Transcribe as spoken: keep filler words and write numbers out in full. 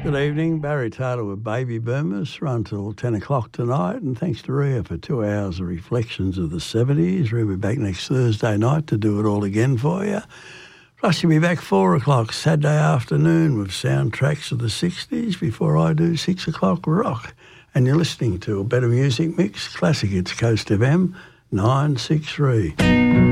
Good evening, Barry Taylor with Baby Boomers, run till ten o'clock tonight, and thanks to Ria for two hours of reflections of the seventies. We'll be back next Thursday night to do it all again for you. Plus, you'll be back four o'clock Saturday afternoon with soundtracks of the sixties before I do six o'clock rock. And you're listening to a Better Music Mix, Classic Hits Coast F M nine six three.